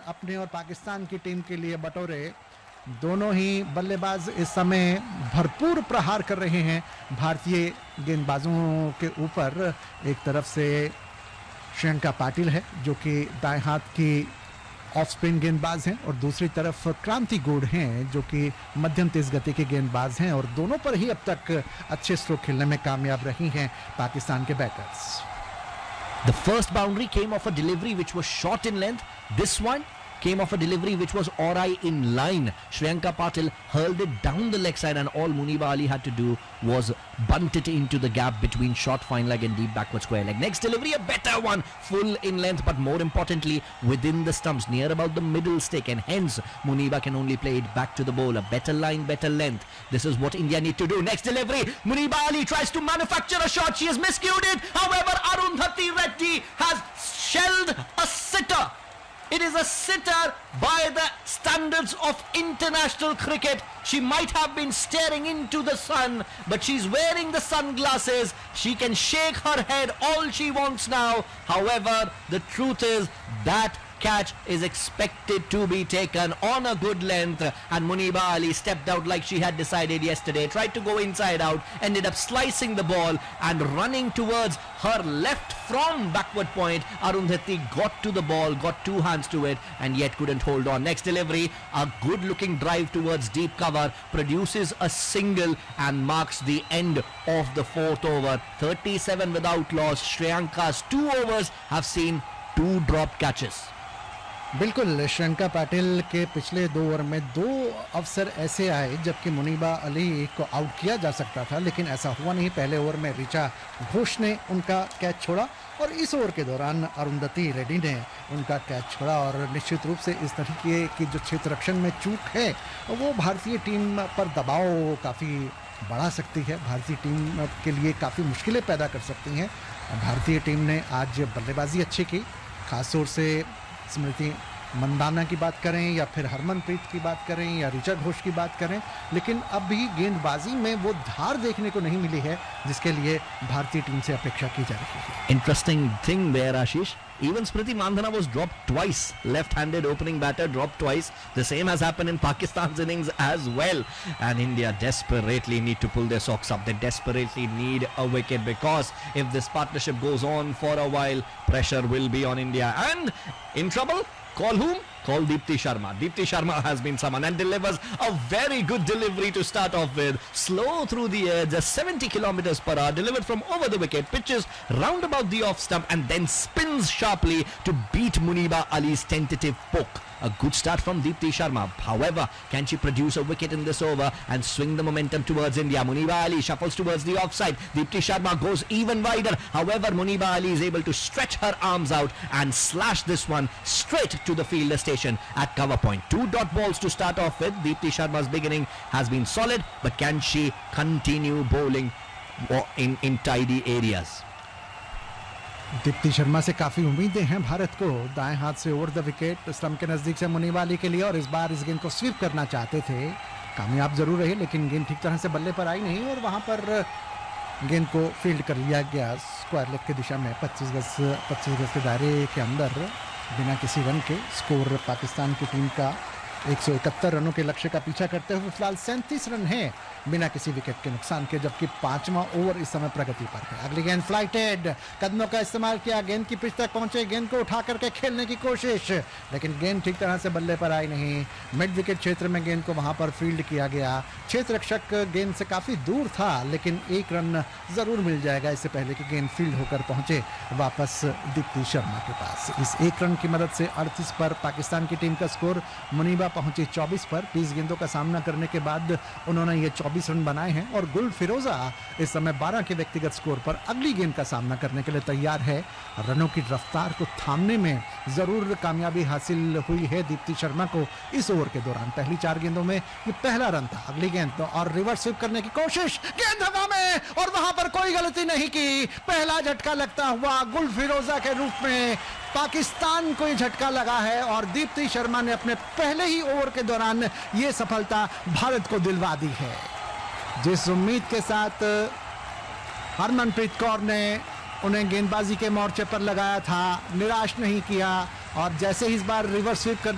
अपने और पाकिस्तान की टीम के लिए बटोरे। दोनों ही बल्लेबाज इस समय भरपूर प्रहार कर रहे हैं भारतीय गेंदबाजों के ऊपर। एक तरफ से श्रियंका पाटिल है जो कि दाएं हाथ की ऑफ स्पिन गेंदबाज हैं और दूसरी तरफ क्रांति गौड़ हैं जो कि मध्यम तेज गति के गेंदबाज हैं, और दोनों पर ही अब तक अच्छे स्ट्रोक खेलने में कामयाब रही हैं पाकिस्तान के batters. The first boundary came off a delivery which was short in length. This one came off a delivery which was alright in line. Shriyanka Patil hurled it down the leg side, and all Muniba Ali had to do was bunt it into the gap between short fine leg and deep backward square leg. Next delivery, a better one, full in length, but more importantly within the stumps, near about the middle stick, and hence Muniba can only play it back to the bowler. Better line, better length. This is what India need to do. Next delivery, Muniba Ali tries to manufacture a shot. She has miscued it. However, Arundhati Reddy has shelled a sitter. It is a sitter by the standards of international cricket. She might have been staring into the sun, but she's wearing the sunglasses. She can shake her head all she wants now. However, the truth is that catch is expected to be taken on a good length, and Muniba Ali stepped out like she had decided yesterday, tried to go inside out, ended up slicing the ball and running towards her left from backward point. Arundhati got to the ball, got two hands to it, and yet couldn't hold on. Next delivery, a good looking drive towards deep cover, produces a single and marks the end of the fourth over. 37 without loss. Shriyanka's 2 overs have seen 2 dropped catches. बिल्कुल, श्रियंका पाटिल के पिछले 2 over में 2 अवसर ऐसे आए जबकि मुनीबा अली को out किया जा सकता था, लेकिन ऐसा हुआ नहीं। पहले ओवर में ऋचा घोष ने उनका कैच छोड़ा और इस ओवर के दौरान अरुंधति रेड्डी ने उनका कैच छोड़ा, और निश्चित रूप से इस तरीके की जो क्षेत्र रक्षण में चूक है वो भारतीय टीम पर दबाव काफ़ी बढ़ा सकती है, भारतीय टीम के लिए काफ़ी मुश्किलें पैदा कर सकती हैं। भारतीय टीम ने आज बल्लेबाजी अच्छी की, खासतौर से स्मृति मंदाना की बात करें या फिर हरमनप्रीत की बात करें या ऋचा घोष की बात करें, लेकिन अब भी गेंदबाजी में वो धार देखने को नहीं मिली है जिसके लिए भारतीय टीम से अपेक्षा की जा रही है। Interesting thing there, Ashish. Even Smriti Mandhana was dropped twice. Left-handed opening batter dropped twice. The same has happened in Pakistan's innings as well. And India desperately need to pull their socks up. They desperately need a wicket, because if this partnership goes on for a while, pressure will be on India. And in trouble? Call whom? Call Deepti Sharma. Deepti Sharma has been summoned and delivers a very good delivery to start off with. Slow through the air, just 70 kilometers per hour, delivered from over the wicket, pitches round about the off stump and then spins sharply to beat Muniba Ali's tentative poke. A good start from Deepti Sharma. However, can she produce a wicket in this over and swing the momentum towards India? Muniba Ali shuffles towards the offside. Deepti Sharma goes even wider. However, Muniba Ali is able to stretch her arms out and slash this one straight to the fielder station at cover point. 2 dot balls to start off with. Deepti Sharma's beginning has been solid, but can she continue bowling in tidy areas? Deepti Sharma से काफ़ी उम्मीदें हैं भारत को। दाएं हाथ से over the wicket stump के नज़दीक से मुनीबा अली के लिए, और इस बार इस गेंद को स्वीप करना चाहते थे। कामयाब जरूर रहे, लेकिन गेंद ठीक तरह से बल्ले पर आई नहीं और वहां पर गेंद को फील्ड कर लिया गया स्क्वायर लेग की दिशा में। 25 गज के दायरे के अंदर बिना किसी रन के। स्कोर पाकिस्तान की टीम का 171 रनों के लक्ष्य का पीछा करते हुए फिलहाल 37 रन हैं बिना किसी विकेट के नुकसान के, जबकि 5वां ओवर इस समय प्रगति पर है। अगली गेंद फ्लाइटेड, कदमों का इस्तेमाल किया, गेंद की पिच तक पहुंचे, गेंद को उठा करके खेलने की कोशिश, लेकिन गेंद ठीक तरह से बल्ले पर आई नहीं। मिड विकेट क्षेत्र में गेंद को वहां पर फील्ड किया गया। क्षेत्र रक्षक गेंद से काफी दूर था, लेकिन 1 रन जरूर मिल जाएगा इससे पहले कि गेंद फील्ड होकर पहुंचे वापस दीप्ति शर्मा के पास। इस 1 रन की मदद से 38 पर पाकिस्तान की टीम का स्कोर। मुनीबा पहुंची 24 पर। 20 गेंदों का सामना करने के बाद उन्होंने ये 24 रन बनाए हैं, और गुल फिरोजा इस समय 12 के व्यक्तिगत स्कोर पर अगली गेंद का सामना करने के लिए तैयार है। रनों की रफ्तार को थामने में जरूर कामयाबी हासिल हुई है दीप्ति शर्मा को इस ओवर के दौरान। पहली 4 गेंदों में ये पहला रन था। अगली गेंद तो और रिवर्स स्वीप करने की कोशिश, गेंद हवा में, और वहां पर कोई गलती नहीं की। पहला झटका लगता हुआ गुल फिरोजा के रूप में पाकिस्तान को ये झटका लगा है, और दीप्ति शर्मा ने अपने पहले ही ओवर के दौरान ये सफलता भारत को दिलवा दी है। जिस उम्मीद के साथ हरमनप्रीत कौर ने उन्हें गेंदबाजी के मोर्चे पर लगाया था, निराश नहीं किया, और जैसे ही इस बार रिवर्स स्वीप